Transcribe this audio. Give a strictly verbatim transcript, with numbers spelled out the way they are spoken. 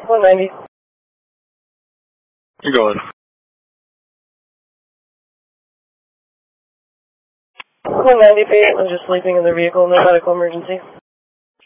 one ninety. You're going. one ninety, patient was just sleeping in the vehicle, no medical emergency.